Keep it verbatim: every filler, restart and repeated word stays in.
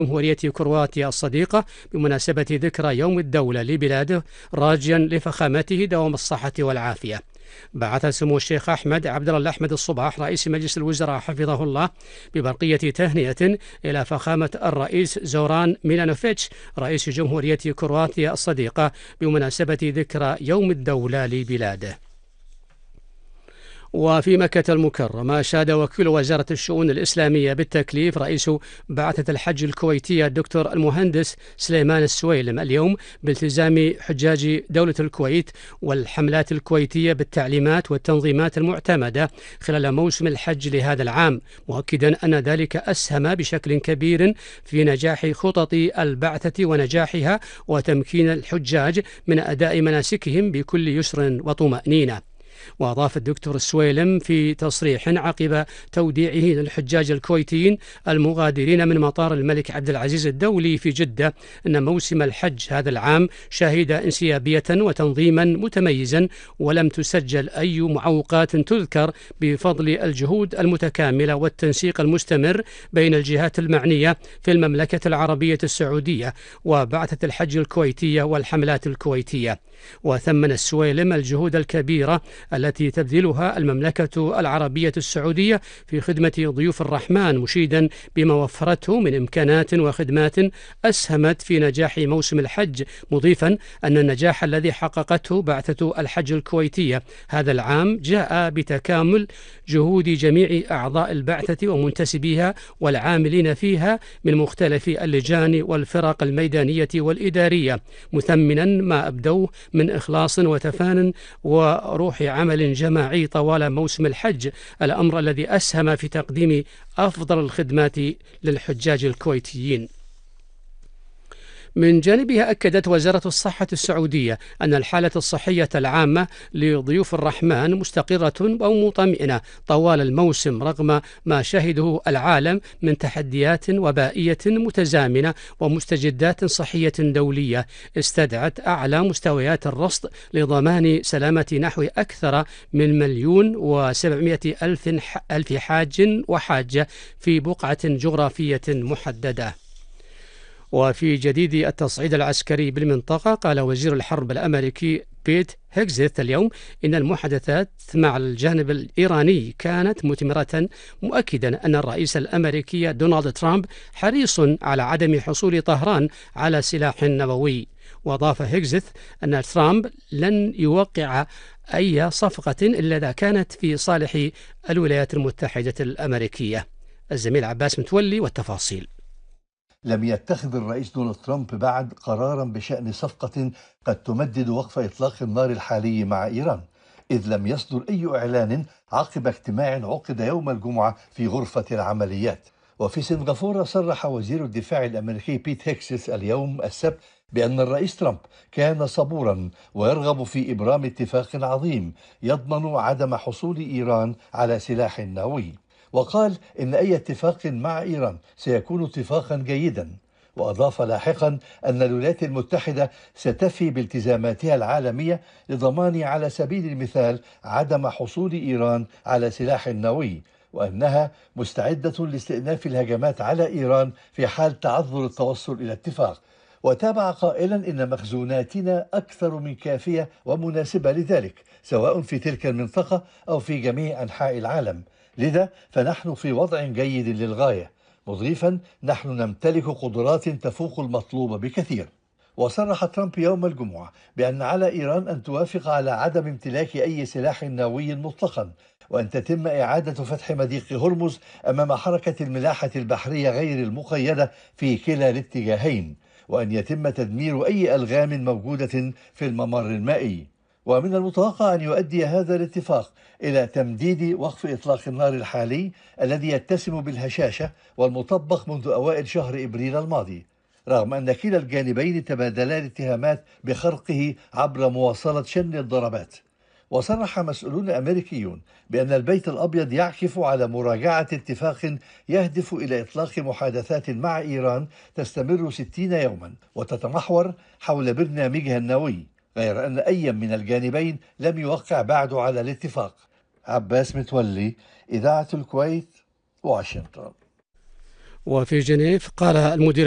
جمهورية كرواتيا الصديقة بمناسبة ذكرى يوم الدولة لبلاده، راجيا لفخامته دوام الصحة والعافية. بعث سمو الشيخ أحمد عبد الله الأحمد الصباح رئيس مجلس الوزراء حفظه الله ببرقية تهنئة إلى فخامة الرئيس زوران ميلانوفيتش رئيس جمهورية كرواتيا الصديقة بمناسبة ذكرى يوم الدولة لبلاده. وفي مكة المكرمة أشاد وكيل وزارة الشؤون الإسلامية بالتكليف رئيس بعثة الحج الكويتية الدكتور المهندس سليمان السويلم اليوم بالتزام حجاج دولة الكويت والحملات الكويتية بالتعليمات والتنظيمات المعتمدة خلال موسم الحج لهذا العام، مؤكدا أن ذلك أسهم بشكل كبير في نجاح خطط البعثة ونجاحها وتمكين الحجاج من أداء مناسكهم بكل يسر وطمأنينة. وأضاف الدكتور السويلم في تصريح عقب توديعه للحجاج الكويتيين المغادرين من مطار الملك عبد العزيز الدولي في جدة أن موسم الحج هذا العام شهد انسيابية وتنظيما متميزا، ولم تسجل أي معوقات تذكر بفضل الجهود المتكاملة والتنسيق المستمر بين الجهات المعنية في المملكة العربية السعودية وبعثة الحج الكويتية والحملات الكويتية. وثمن السويلم الجهود الكبيرة التي تبذلها المملكة العربية السعودية في خدمة ضيوف الرحمن، مشيدا بما وفرته من إمكانات وخدمات أسهمت في نجاح موسم الحج، مضيفا أن النجاح الذي حققته بعثة الحج الكويتية هذا العام جاء بتكامل جهود جميع أعضاء البعثة ومنتسبيها والعاملين فيها من مختلف اللجان والفرق الميدانية والإدارية، مثمنا ما أبدوه من إخلاص وتفان وروح عمل جماعي طوال موسم الحج، الأمر الذي أسهم في تقديم أفضل الخدمات للحجاج الكويتيين. من جانبها أكدت وزارة الصحة السعودية أن الحالة الصحية العامة لضيوف الرحمن مستقرة أو مطمئنة طوال الموسم رغم ما شهده العالم من تحديات وبائية متزامنة ومستجدات صحية دولية استدعت أعلى مستويات الرصد لضمان سلامة نحو أكثر من مليون وسبعمائة ألف ألف حاج وحاجة في بقعة جغرافية محددة. وفي جديد التصعيد العسكري بالمنطقة، قال وزير الحرب الأمريكي بيت هيكزيث اليوم إن المحادثات مع الجانب الإيراني كانت مثمرة، مؤكدا أن الرئيس الأمريكي دونالد ترامب حريص على عدم حصول طهران على سلاح نووي. وأضاف هيكزيث أن ترامب لن يوقع أي صفقة إلا إذا كانت في صالح الولايات المتحدة الأمريكية. الزميل عباس متولي والتفاصيل. لم يتخذ الرئيس دونالد ترامب بعد قرارا بشأن صفقة قد تمدد وقف إطلاق النار الحالي مع إيران، إذ لم يصدر أي إعلان عقب اجتماع عقد يوم الجمعة في غرفة العمليات. وفي سنغافورة صرح وزير الدفاع الأمريكي بيت هيكسيث اليوم السبت بأن الرئيس ترامب كان صبورا ويرغب في إبرام اتفاق عظيم يضمن عدم حصول إيران على سلاح نووي، وقال إن أي اتفاق مع إيران سيكون اتفاقا جيدا. وأضاف لاحقا أن الولايات المتحدة ستفي بالتزاماتها العالمية لضمان على سبيل المثال عدم حصول إيران على سلاح نووي، وأنها مستعدة لاستئناف الهجمات على إيران في حال تعذر التوصل إلى اتفاق. وتابع قائلا إن مخزوناتنا أكثر من كافية ومناسبة لذلك سواء في تلك المنطقة أو في جميع أنحاء العالم، لذا فنحن في وضع جيد للغاية، مضيفا نحن نمتلك قدرات تفوق المطلوب بكثير. وصرح ترامب يوم الجمعة بأن على إيران أن توافق على عدم امتلاك أي سلاح نووي مطلقا، وأن تتم إعادة فتح مضيق هرمز أمام حركة الملاحة البحرية غير المقيدة في كلا الاتجاهين، وأن يتم تدمير أي ألغام موجودة في الممر المائي. ومن المتوقع أن يؤدي هذا الاتفاق إلى تمديد وقف إطلاق النار الحالي الذي يتسم بالهشاشة والمطبق منذ أوائل شهر إبريل الماضي، رغم أن كلا الجانبين تبادلا الاتهامات بخرقه عبر مواصلة شن الضربات. وصرح مسؤولون أمريكيون بأن البيت الأبيض يعكف على مراجعة اتفاق يهدف إلى إطلاق محادثات مع إيران تستمر ستين يوما وتتمحور حول برنامجها النووي، غير أن أي من الجانبين لم يوقع بعد على الاتفاق. عباس متولي، إذاعة الكويت، واشنطن. وفي جنيف قال المدير